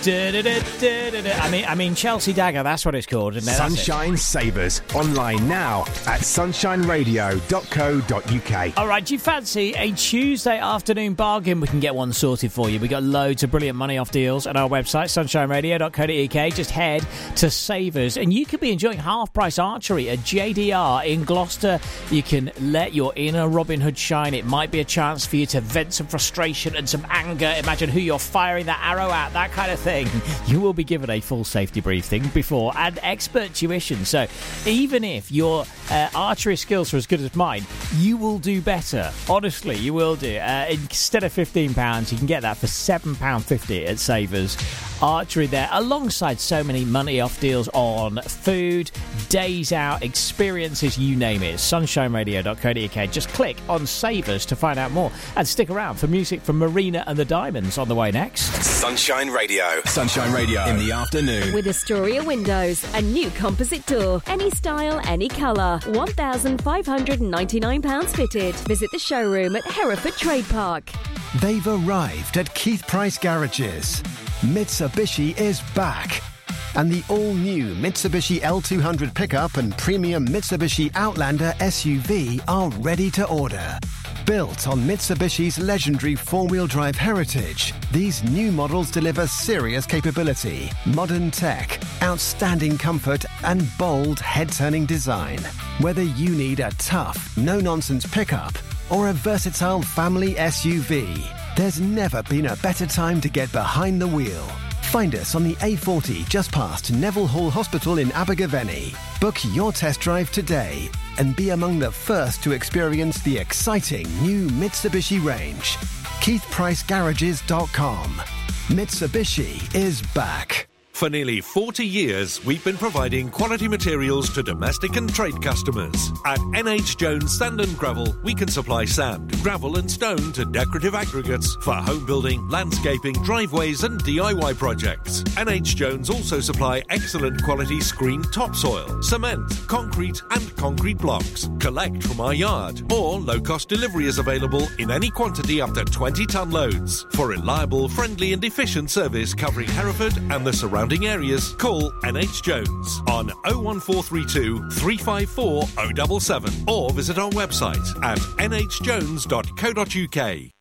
I mean, Chelsea Dagger, that's what it's called, isn't it? Sunshine Savers. Online now at sunshineradio.co.uk. All right, do you fancy a Tuesday afternoon bargain? We can get one sorted for you. We got loads of brilliant money off deals at our website, sunshineradio.co.uk. Just head to Savers, and you could be enjoying half-price archery at JDR in Gloucester. You can let your inner Robin Hood shine. It might be a chance for you to vent some frustration and some anger. Imagine who you're firing that arrow at, that kind of thing. You will be given a full safety briefing before and expert tuition. So even if your archery skills are as good as mine, you will do better. Honestly, you will do. Instead of £15, you can get that for £7.50 at Savers. Archery there, alongside so many money off deals on food, days out, experiences, you name it. Sunshineradio.co.uk. Just click on Savers to find out more. And stick around for music from Marina and the Diamonds on the way next. Sunshine Radio. Sunshine Radio in the afternoon. With Astoria Windows, a new composite door. Any style, any colour. £1,599 fitted. Visit the showroom at Hereford Trade Park. They've arrived at Keith Price Garages. Mitsubishi is back. And the all-new Mitsubishi L200 pickup and premium Mitsubishi Outlander SUV are ready to order. Built on Mitsubishi's legendary four-wheel drive heritage, these new models deliver serious capability, modern tech, outstanding comfort, and bold head-turning design. Whether you need a tough, no-nonsense pickup or a versatile family SUV, there's never been a better time to get behind the wheel. Find us on the A40 just past Neville Hall Hospital in Abergavenny. Book your test drive today and be among the first to experience the exciting new Mitsubishi range. KeithPriceGarages.com. Mitsubishi is back. For nearly 40 years, we've been providing quality materials to domestic and trade customers. At NH Jones Sand and Gravel, we can supply sand, gravel and stone to decorative aggregates for home building, landscaping, driveways and DIY projects. NH Jones also supply excellent quality screened topsoil, cement, concrete and concrete blocks. Collect from our yard, or low-cost delivery is available in any quantity up to 20-ton loads. For reliable, friendly and efficient service covering Hereford and the surrounding areas, call NH Jones on 01432 354 077 or visit our website at nhjones.co.uk.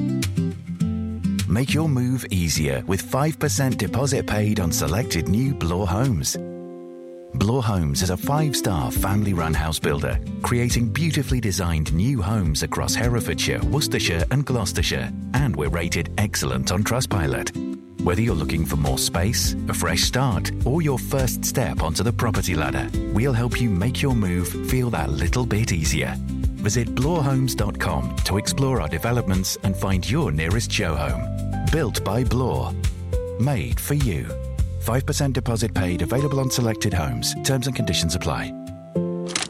Make your move easier with 5% deposit paid on selected new Bloor homes. Bloor Homes is a 5-star family-run house builder, creating beautifully designed new homes across Herefordshire, Worcestershire and Gloucestershire, and we're rated excellent on Trustpilot. Whether you're looking for more space, a fresh start, or your first step onto the property ladder, we'll help you make your move feel that little bit easier. Visit bloorhomes.com to explore our developments and find your nearest show home. Built by Bloor. Made for you. 5% deposit paid, available on selected homes. Terms and conditions apply.